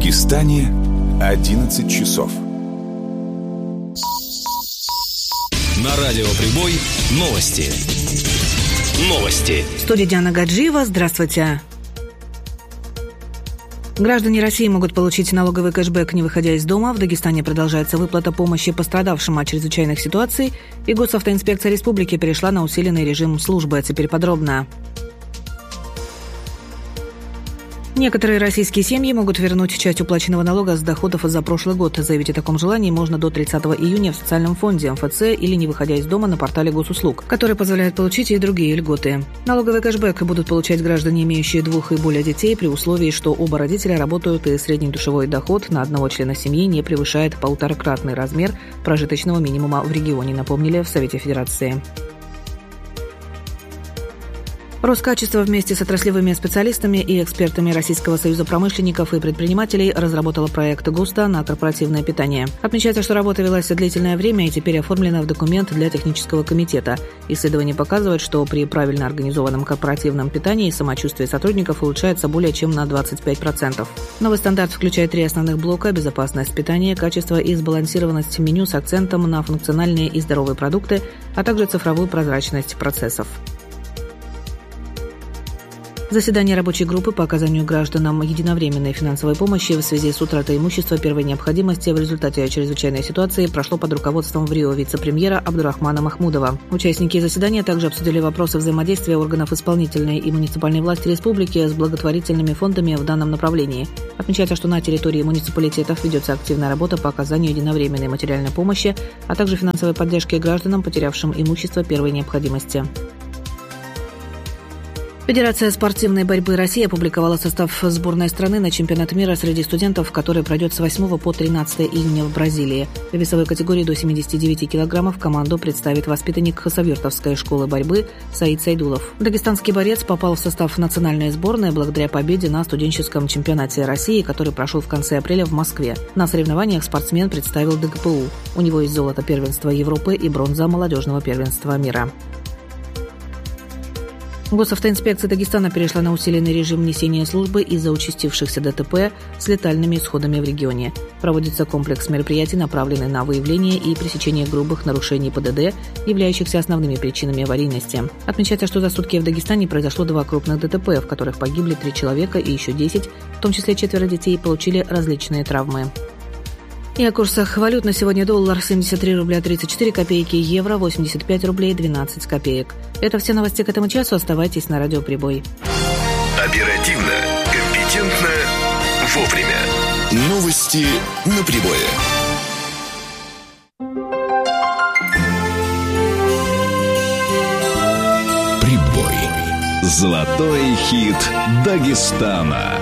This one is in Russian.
Дагестане 11 часов. На радио «Прибой» новости. В студии Диана Гаджиева. Здравствуйте. Граждане России могут получить налоговый кэшбэк, не выходя из дома. В Дагестане продолжается выплата помощи пострадавшим от чрезвычайных ситуаций. И Госавтоинспекция Республики перешла на усиленный режим службы. Теперь подробно. Некоторые российские семьи могут вернуть часть уплаченного налога с доходов за прошлый год. Заявить о таком желании можно до 30 июня в социальном фонде МФЦ или не выходя из дома на портале госуслуг, который позволяет получить и другие льготы. Налоговый кэшбэк будут получать граждане, имеющие 2 и более детей, при условии, что оба родителя работают и средний душевой доход на одного члена семьи не превышает 1,5-кратный размер прожиточного минимума в регионе, напомнили в Совете Федерации. Роскачество вместе с отраслевыми специалистами и экспертами Российского союза промышленников и предпринимателей разработало проект ГОСТа на корпоративное питание. Отмечается, что работа велась длительное время и теперь оформлена в документ для технического комитета. Исследования показывают, что при правильно организованном корпоративном питании самочувствие сотрудников улучшается более чем на 25%. Новый стандарт включает 3 основных блока: безопасность питания, качество и сбалансированность меню с акцентом на функциональные и здоровые продукты, а также цифровую прозрачность процессов. Заседание рабочей группы по оказанию гражданам единовременной финансовой помощи в связи с утратой имущества первой необходимости в результате чрезвычайной ситуации прошло под руководством в Рио вице-премьера Абдурахмана Махмудова. Участники заседания также обсудили вопросы взаимодействия органов исполнительной и муниципальной власти республики с благотворительными фондами в данном направлении. Отмечается, что на территории муниципалитетов ведется активная работа по оказанию единовременной материальной помощи, а также финансовой поддержки гражданам, потерявшим имущество первой необходимости. Федерация спортивной борьбы России опубликовала состав сборной страны на чемпионат мира среди студентов, который пройдет с 8 по 13 июня в Бразилии. В весовой категории до 79 килограммов команду представит воспитанник Хасавюртовской школы борьбы Саид Сайдулов. Дагестанский борец попал в состав национальной сборной благодаря победе на студенческом чемпионате России, который прошел в конце апреля в Москве. На соревнованиях спортсмен представил ДГПУ. У него есть золото первенства Европы и бронза молодежного первенства мира. Госавтоинспекция Дагестана перешла на усиленный режим несения службы из-за участившихся ДТП с летальными исходами в регионе. Проводится комплекс мероприятий, направленный на выявление и пресечение грубых нарушений ПДД, являющихся основными причинами аварийности. Отмечается, что за сутки в Дагестане произошло 2 крупных ДТП, в которых погибли 3 человека и еще 10, в том числе 4 детей, получили различные травмы. И о курсах валют на сегодня: доллар 73 рубля 34 копейки, евро 85 рублей 12 копеек. Это все новости к этому часу. Оставайтесь на радио «Прибой». Оперативно, компетентно, вовремя. Новости на Прибое. Прибой. Золотой хит Дагестана.